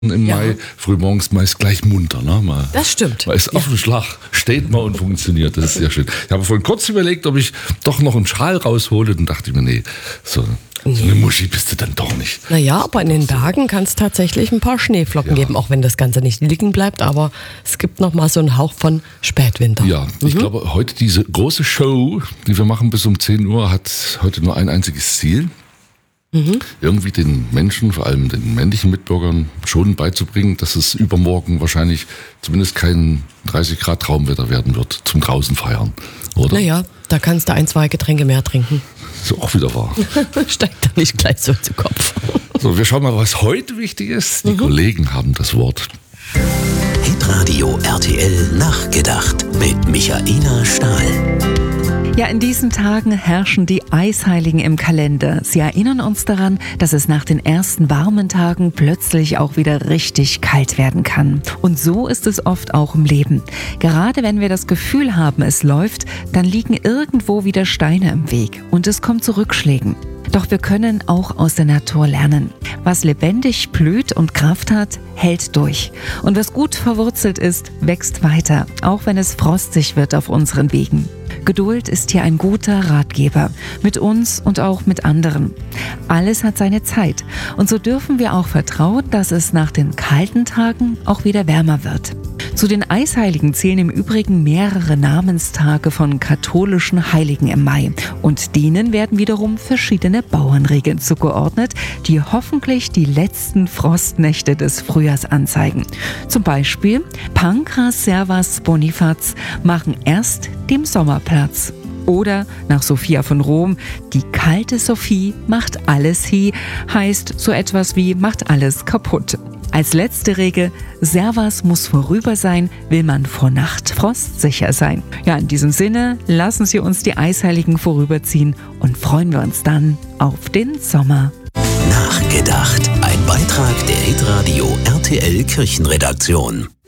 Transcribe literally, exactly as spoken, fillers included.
im Ja. Mai, frühmorgens meist gleich munter. Ne? Mal, Das stimmt. Weil es auf dem Schlag steht mal und funktioniert. Das ist sehr schön. Ich habe vorhin kurz überlegt, ob ich doch noch einen Schal raushole. Dann dachte ich mir, nee, so, so eine Muschi bist du dann doch nicht. Naja, aber in den Bergen kann es tatsächlich ein paar Schneeflocken Ja. geben, auch wenn das Ganze nicht liegen bleibt. Aber es gibt noch mal so einen Hauch von Spätwinter. Ja, ich glaube, heute diese große Show, die wir machen bis um zehn Uhr, hat heute nur ein einziges Ziel. Irgendwie den Menschen, vor allem den männlichen Mitbürgern, schon beizubringen, dass es übermorgen wahrscheinlich zumindest kein dreißig Grad Traumwetter werden wird zum draußen feiern, oder? Naja, da kannst du ein, zwei Getränke mehr trinken. So auch wieder wahr. Steigt da nicht gleich so zu Kopf. So, wir schauen mal, was heute wichtig ist. Die Kollegen haben das Wort. Hitradio R T L Nachgedacht mit Michaela Stahl. Ja, in diesen Tagen herrschen die Eisheiligen im Kalender. Sie erinnern uns daran, dass es nach den ersten warmen Tagen plötzlich auch wieder richtig kalt werden kann. Und so ist es oft auch im Leben. Gerade wenn wir das Gefühl haben, es läuft, dann liegen irgendwo wieder Steine im Weg und es kommt zu Rückschlägen. Doch wir können auch aus der Natur lernen. Was lebendig blüht und Kraft hat, hält durch. Und was gut verwurzelt ist, wächst weiter, auch wenn es frostig wird auf unseren Wegen. Geduld ist hier ein guter Ratgeber, mit uns und auch mit anderen. Alles hat seine Zeit und so dürfen wir auch vertrauen, dass es nach den kalten Tagen auch wieder wärmer wird. Zu den Eisheiligen zählen im Übrigen mehrere Namenstage von katholischen Heiligen im Mai und denen werden wiederum verschiedene Bauernregeln zugeordnet, die hoffentlich die letzten Frostnächte des Frühjahrs anzeigen. Zum Beispiel Pankras Servas Bonifaz machen erst dem Sommer Platz. Oder nach Sophia von Rom, die kalte Sophie macht alles hi, heißt so etwas wie macht alles kaputt. Als letzte Regel, Servas muss vorüber sein, will man vor Nacht frostsicher sein. Ja, in diesem Sinne, lassen Sie uns die Eisheiligen vorüberziehen und freuen wir uns dann auf den Sommer. Nachgedacht. Ein Beitrag der Hitradio R T L Kirchenredaktion.